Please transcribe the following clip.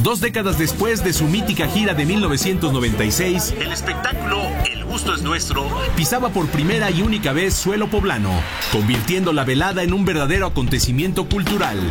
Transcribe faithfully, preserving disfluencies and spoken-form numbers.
Dos décadas después de su mítica gira de mil novecientos noventa y seis, el espectáculo El Gusto es Nuestro pisaba por primera y única vez suelo poblano, convirtiendo la velada en un verdadero acontecimiento cultural.